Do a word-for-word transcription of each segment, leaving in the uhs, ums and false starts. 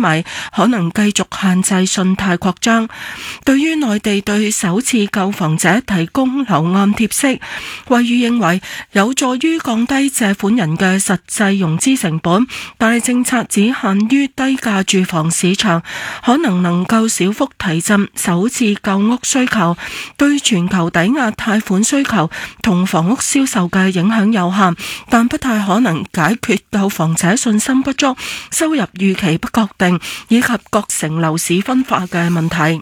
米，可能繼續限制信貸擴張。對於內地對首次購房者提供樓按貼息，惠譽認為有助於降低借款人嘅實際融資成本，但係政策只限於低價住房市場，可能能夠小幅提振首次購屋需求，對全球抵押貸款需求同房屋銷售嘅影響有限，但不太可能解決購房者信心不足、收入預期不確定以及各城樓市分化嘅問題。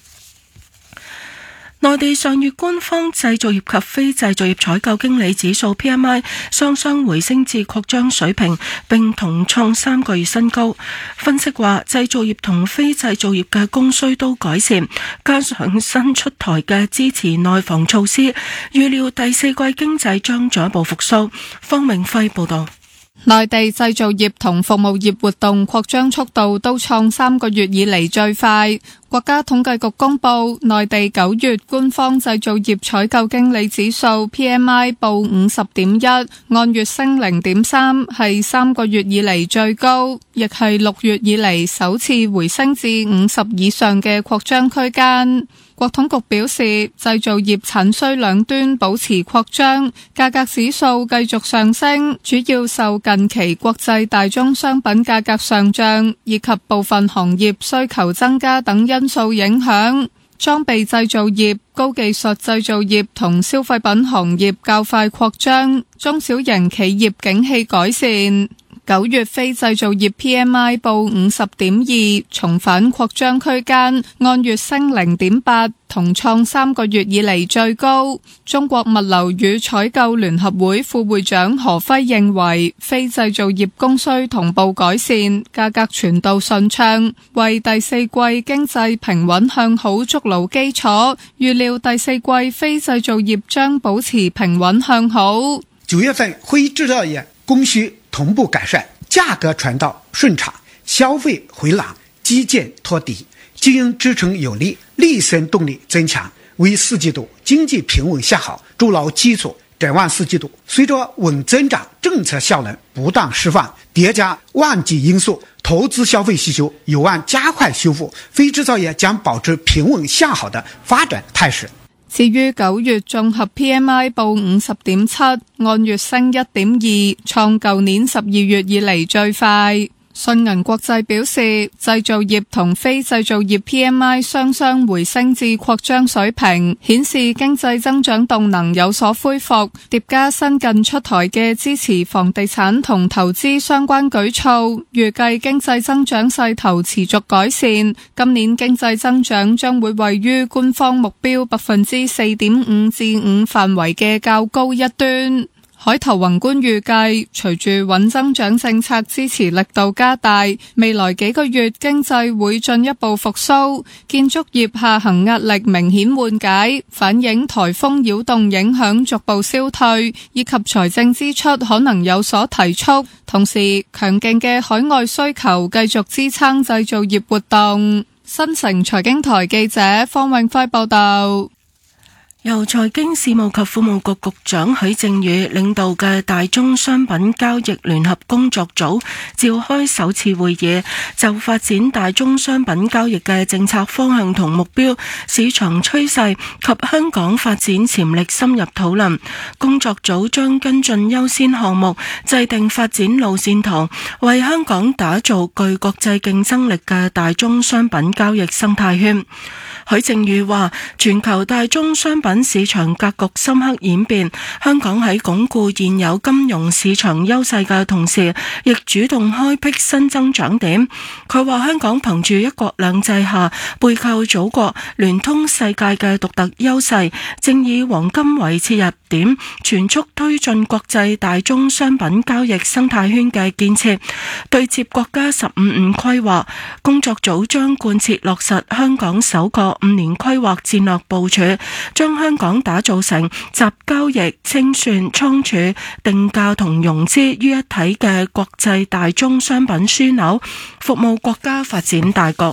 內地上月官方製造業及非製造業採購經理指數 P M I 雙雙回升至擴張水平，並同創三個月新高。分析話，製造業同非製造業嘅供需都改善，加上新出台嘅支持內房措施，預料第四季經濟將進一步復甦。方永輝報道。 內地製造業同服務業活動擴張速度都創三個月以嚟最快。國家統計局公布，內地九月官方製造業採購經理指數 P M I 報五十點一，按月升零點三，係三個月以嚟最高，亦係六月以嚟首次回升至五十以上嘅擴張區間。國統局表示，製造業產需兩端保持擴張，價格指數繼續上升，主要受近期國際大宗商品價格上漲以及部分行業需求增加等因素影響。裝備製造業、高技術製造業同消費品行業較快擴張，中小型企業景氣改善。九月非製造業 P M I 報五十點二，重返擴張區間，按月升零點八，同創三個月以嚟最高。中國物流與採購聯合會副會長何輝認為，非製造業供需同步改善，價格傳導順暢，為第四季經濟平穩向好築牢基礎。預料第四季非製造業將保持平穩向好。 九月份非製造業供需同步改善，價格傳導順暢，消費回朗，基建托底，經營支撐有力，利升動力增強，為四季度經濟平穩向好築牢基礎。展望四季度，隨着穩增長政策效能不斷釋放，疊加旺季因素，投資消費需求有望加快修復，非製造業將保持平穩向好的發展態勢。 至於九月綜合 P M I 報五十點七，按月升一點二，創舊年十二月以嚟最快。信銀國際表示，製造業同非製造業 P M I 雙雙回升至擴張水平，顯示經濟增長動能有所恢復，疊加新近出台嘅支持房地產同投資相關舉措，預計經濟增長勢頭持續改善，今年經濟增長將會位於官方目標百分之四點五至五範圍嘅較高一端。海投宏觀預計，隨住穩增長政策支持力度加大，未來幾個月經濟會進一步復甦，建築業下行壓力明顯緩解，反映颱風擾動影響逐步消退，以及財政支出可能有所提速。同時，強勁嘅海外需求繼續支撐製造業活動。新城財經台記者方永輝報道。 由財經事務及庫務局局長許正宇領導嘅大宗商品交易聯合工作組召開首次會議，就發展大宗商品交易嘅政策方向同目標、市場趨勢及香港發展潛力深入討論。工作組將跟進優先項目，制定發展路線圖，為香港打造具國際競爭力嘅大宗商品交易生態圈。許正宇話，全球大宗商品市場格局深刻演變，香港喺鞏固現有金融市場優勢嘅同時，亦主動開闢新增長點。佢話香港憑住一國兩制下背靠祖國、聯通世界嘅獨特優勢，正以黃金為切入點，全速推進國際大宗商品交易生態圈嘅建設。對接國家十五五規劃，工作組將貫徹落實香港首個五年規劃戰略部署，將香港打造成集交易、清算、倉儲、定價同融資於一體嘅國際大宗商品樞紐，服務國家發展大局。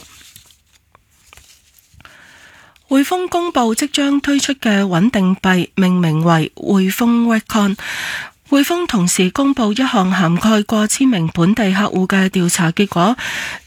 匯豐公布即將推出嘅穩定幣，命名為匯豐 Redcoin。匯豐同時公布一項涵蓋過千名本地客戶嘅調查結果，